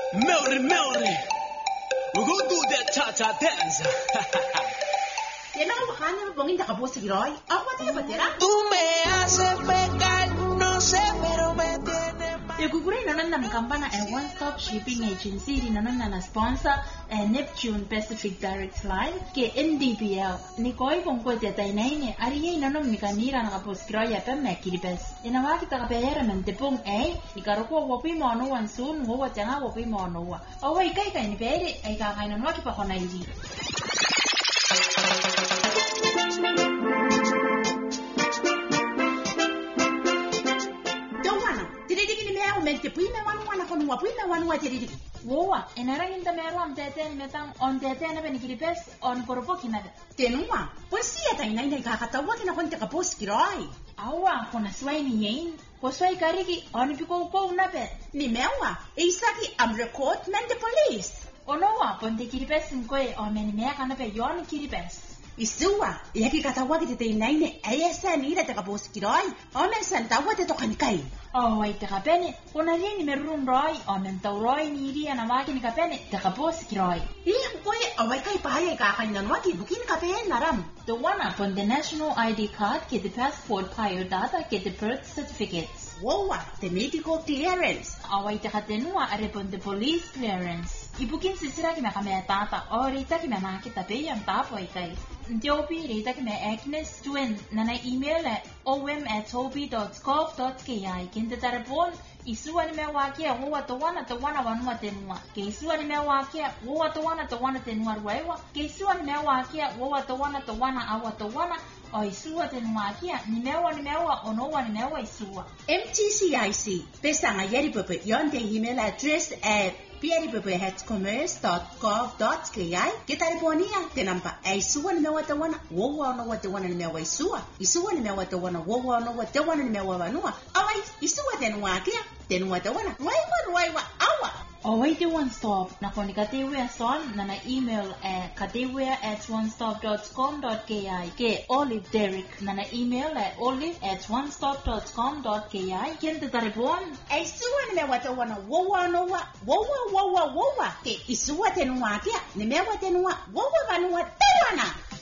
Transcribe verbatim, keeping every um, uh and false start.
Melody, Melody. We're gonna do that cha-cha dance. Tiene que bajar el bongín de capote y roy. Agua de patera. Tú me haces pecar, no sé, pero me tienes mal. E kukuri nanon na kampana e One Stop Shipping Agency ri nanon na sponsor e Neptune Pacific Direct Line ke N D P L. Ni koi kong ko te tai nei ne ari ye nanon mikanira na kapos kroya pe me kiribes. Ina wa kita ka pera men te pung e ni karoko wo pi mo no wan sun wo wa tanga wo pi mo no wa. O wai kai kai ni pere ai ka kai no ki pa kona iri. Mente pui me wanu wana kono pui me wanu wa tiri. Woa, enara nginta meru am tete metang on tete na beni kiripes on koropo kinada. Tenua, pues si ata ina ina ka kata wa kina konte ka pos kiroi. Awa, kona swai ni yin. Ko swai kariki on piko ko na be. Ni mewa, e isaki am record men the police. Onoa, ponte kiripes nkoe o meni mea kana pe yon kiripes. Isua, yaki kata wa kite ina ina ayesa ni ira te ka pos kiroi. O men santa wa te tokan kai. Oh, wait, te kapene. Kona rini merun roi, o men tau roi ni iri ana waki ni kapene, te kapos ki roi. Iya, koe, awai kai pahaya ka kanyan waki, bukin kapene naram. The one up on the national I D card, get the passport prior data, get the birth certificates. Wowa, the medical clearance. Awai te katenua arepon the police clearance. Ibukin sisira ki me kame tata, o reita ki me naki tape yang tapo ay kai. Ntiopi reita ki me Agnes Twin, nana email at om at toby dot gov dot ki. Kinte tarapon, isua ni me wakia, wowa tawana tawana wanua tenua. Ke isua ni me wakia, wowa tawana tawana tenua ruewa. Ke isua ni me wakia, wowa tawana tawana awa tawana. O isua tenua kia, ni mewa ni mewa, o noa ni mewa isua. M T C I C, pesanga yeri pepe, yon te email address at pieripepe at commerce dot gov dot ki. Kitariponia, te nampa, e isua ni mewa tawana, wowa no wa tawana ni mewa isua. Isua ni mewa tawana, wowa no wa tawana ni mewa wanua. Awai, isua tenua kia, tenua tawana, ruaiwa ruaiwa, awa. Away to One Stop, na koni katewea son, na na email at katewea at one stop dot com dot ki. Ke Olive Derek, na na email at olive at one stop dot com dot ki. Kente taripon? E isua ni mewa tawana, wowa no wa, wowa wowa wowa. Ke isua tenua kia, ni mewa tenua, wowa wanua tawana.